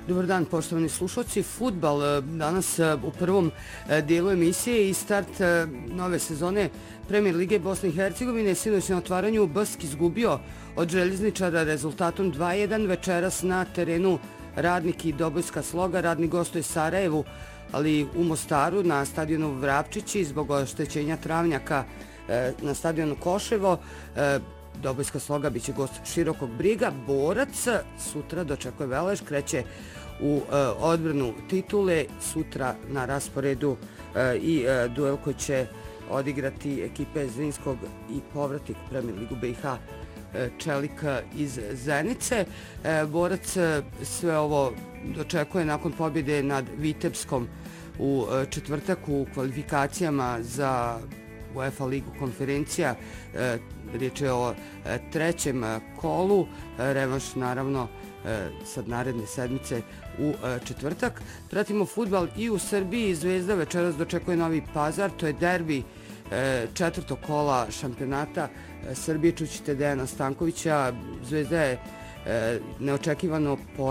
Dobar dan, poštovani slušalci. Fudbal danas u prvom dijelu emisije i start nove sezone Premier Lige Bosne i Hercegovine. Sinoć na otvaranju BSK izgubio od Željezničara rezultatom 2:1. Večeras na terenu Radnik i Dobojska Sloga. Radnik gostuje Sarajevu, ali u Mostaru na stadionu Vrapčići zbog oštećenja travnjaka na stadionu Koševo. Dobojska Sloga biće gost Širokog Briga. Borac sutra dočekuje Velež, kreće u odbranu titule. Sutra na rasporedu i duel koji će odigrati ekipe Zrinskog i povratnik u Premier Ligu BiH Čelik iz Zenice. Borac sve ovo dočekuje nakon pobjede nad Vitebskom u četvrtak u kvalifikacijama za UEFA ligu konferencija. Riječ je o trećem kolu, revanš naravno sad naredne sedmice u četvrtak. Pratimo fudbal i u Srbiji. Zvezda večeras dočekuje Novi Pazar, to je derbi četvrtog kola šampionata Srbije. Čućete Dejana Stankovića. Zvezda je neočekivano